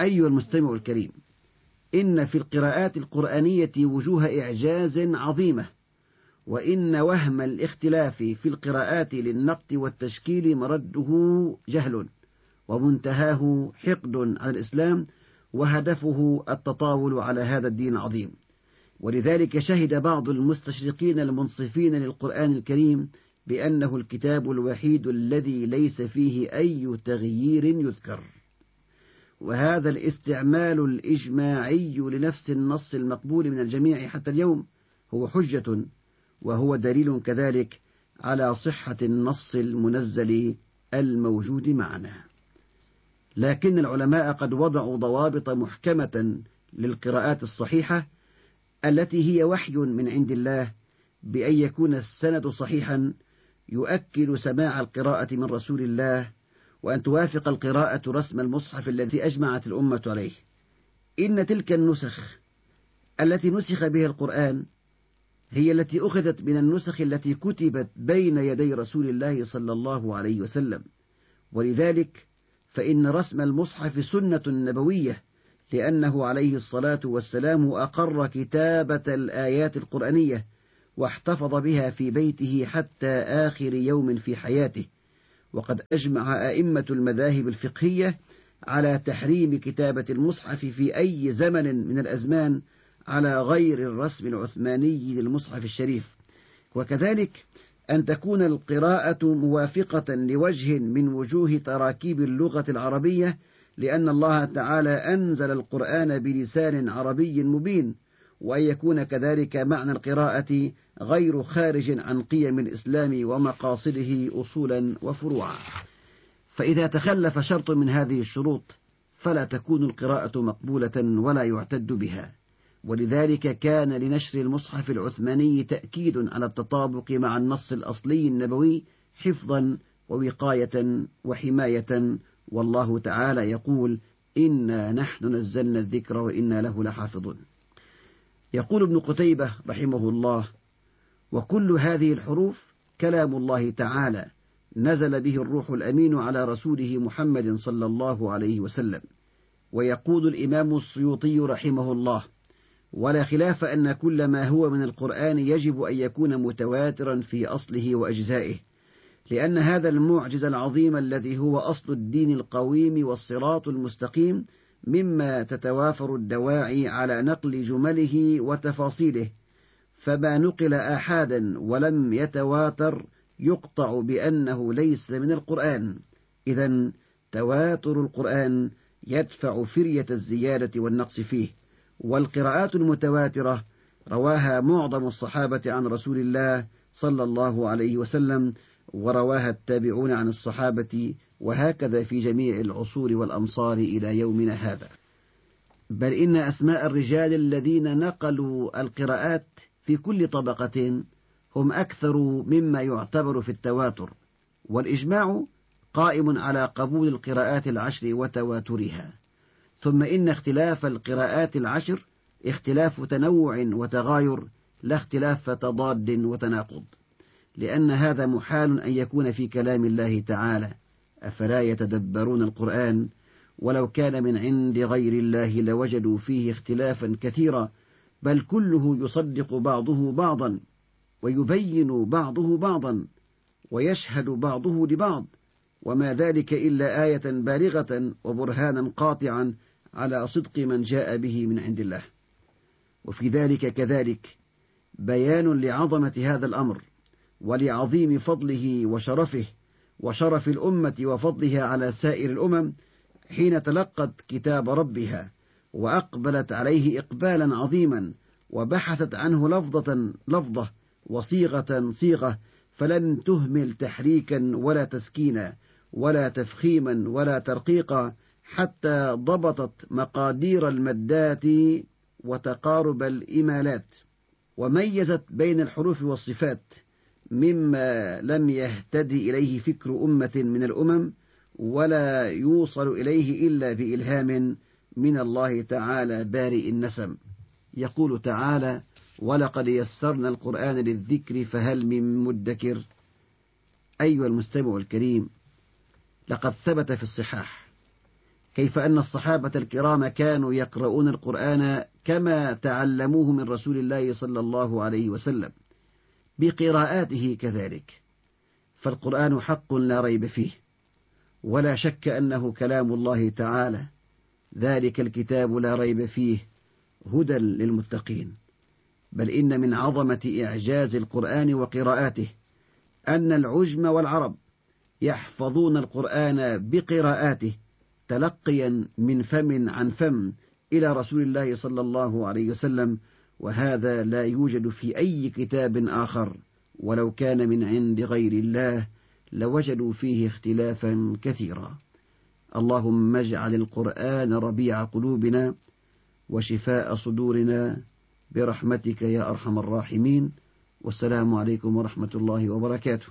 أيها المستمع الكريم، إن في القراءات القرآنية وجوه إعجاز عظيمة، وإن وهم الاختلاف في القراءات للنقد والتشكيل مرده جهل، ومنتهاه حقد على الإسلام، وهدفه التطاول على هذا الدين العظيم. ولذلك شهد بعض المستشرقين المنصفين للقرآن الكريم بأنه الكتاب الوحيد الذي ليس فيه أي تغيير يذكر. وهذا الاستعمال الإجماعي لنفس النص المقبول من الجميع حتى اليوم هو حجة، وهو دليل كذلك على صحة النص المنزل الموجود معنا. لكن العلماء قد وضعوا ضوابط محكمة للقراءات الصحيحة التي هي وحي من عند الله، بأن يكون السند صحيحا يؤكد سماع القراءة من رسول الله، وأن توافق القراءة رسم المصحف الذي أجمعت الأمة عليه. إن تلك النسخ التي نسخ بها القرآن هي التي أخذت من النسخ التي كتبت بين يدي رسول الله صلى الله عليه وسلم، ولذلك فإن رسم المصحف سنة نبوية، لأنه عليه الصلاة والسلام أقر كتابة الآيات القرآنية واحتفظ بها في بيته حتى آخر يوم في حياته. وقد أجمع أئمة المذاهب الفقهية على تحريم كتابة المصحف في أي زمن من الأزمان على غير الرسم العثماني للمصحف الشريف، وكذلك أن تكون القراءة موافقة لوجه من وجوه تراكيب اللغة العربية، لأن الله تعالى أنزل القرآن بلسان عربي مبين، وأن يكون كذلك معنى القراءة غير خارج عن قيم الإسلام ومقاصده أصولا وفروعا. فإذا تخلف شرط من هذه الشروط فلا تكون القراءة مقبولة ولا يعتد بها. ولذلك كان لنشر المصحف العثماني تأكيد على التطابق مع النص الأصلي النبوي حفظا ووقاية وحماية، والله تعالى يقول: إنا نحن نزلنا الذكر وإنا له لحافظون. يقول ابن قتيبة رحمه الله: وكل هذه الحروف كلام الله تعالى نزل به الروح الأمين على رسوله محمد صلى الله عليه وسلم. ويقول الإمام السيوطي رحمه الله: ولا خلاف أن كل ما هو من القرآن يجب أن يكون متواترا في أصله وأجزائه، لأن هذا المعجز العظيم الذي هو أصل الدين القويم والصراط المستقيم مما تتوافر الدواعي على نقل جمله وتفاصيله، فما نقل آحادا ولم يتواتر يقطع بأنه ليس من القرآن. إذن تواتر القرآن يدفع فرية الزيادة والنقص فيه. والقراءات المتواترة رواها معظم الصحابة عن رسول الله صلى الله عليه وسلم، ورواها التابعون عن الصحابة، وهكذا في جميع العصور والأمصار إلى يومنا هذا. بل إن أسماء الرجال الذين نقلوا القراءات في كل طبقة هم أكثر مما يعتبر في التواتر، والإجماع قائم على قبول القراءات العشر وتواترها. ثم إن اختلاف القراءات العشر اختلاف تنوع وتغاير، لا اختلاف تضاد وتناقض، لأن هذا محال أن يكون في كلام الله تعالى. أفلا يتدبرون القرآن ولو كان من عند غير الله لوجدوا فيه اختلافا كثيرا، بل كله يصدق بعضه بعضا، ويبين بعضه بعضا، ويشهد بعضه لبعض، وما ذلك إلا آية بالغة وبرهانا قاطعا على صدق من جاء به من عند الله. وفي ذلك كذلك بيان لعظمة هذا الأمر، ولعظيم فضله وشرفه، وشرف الأمة وفضلها على سائر الأمم، حين تلقت كتاب ربها وأقبلت عليه إقبالا عظيما، وبحثت عنه لفظة وصيغة صيغة، فلم تهمل تحريكا ولا تسكينا ولا تفخيما ولا ترقيقا، حتى ضبطت مقادير المدات وتقارب الإمالات، وميزت بين الحروف والصفات مما لم يهتدي إليه فكر أمة من الأمم، ولا يوصل إليه إلا بإلهام من الله تعالى بارئ النسم. يقول تعالى: ولقد يسرنا القرآن للذكر فهل من مدكر. أيها المستمع الكريم، لقد ثبت في الصحاح كيف أن الصحابة الكرام كانوا يقرؤون القرآن كما تعلموه من رسول الله صلى الله عليه وسلم بقراءاته كذلك، فالقرآن حق لا ريب فيه، ولا شك أنه كلام الله تعالى، ذلك الكتاب لا ريب فيه هدى للمتقين. بل إن من عظمة إعجاز القرآن وقراءاته أن العجم والعرب يحفظون القرآن بقراءاته تلقيا من فم عن فم إلى رسول الله صلى الله عليه وسلم، وهذا لا يوجد في أي كتاب آخر، ولو كان من عند غير الله لوجدوا فيه اختلافا كثيرا. اللهم اجعل القرآن ربيع قلوبنا وشفاء صدورنا برحمتك يا أرحم الراحمين. والسلام عليكم ورحمة الله وبركاته.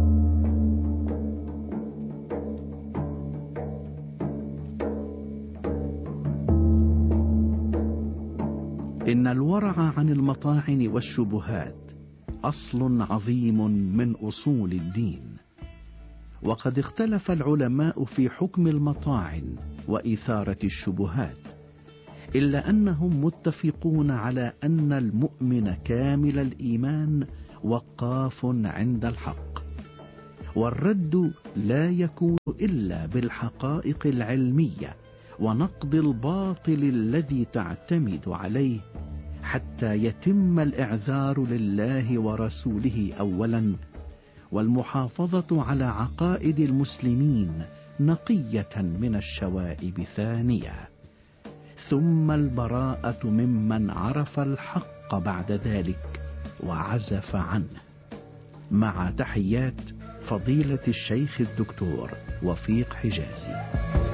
إن الورع عن المطاعن والشبهات أصل عظيم من أصول الدين، وقد اختلف العلماء في حكم المطاعن وإثارة الشبهات، إلا أنهم متفقون على أن المؤمن كامل الإيمان وقاف عند الحق، والرد لا يكون إلا بالحقائق العلمية ونقد الباطل الذي تعتمد عليه، حتى يتم الإعذار لله ورسوله أولا، والمحافظة على عقائد المسلمين نقية من الشوائب ثانية، ثم البراءة ممن عرف الحق بعد ذلك وعزف عنه. مع تحيات فضيلة الشيخ الدكتور وفيق حجازي.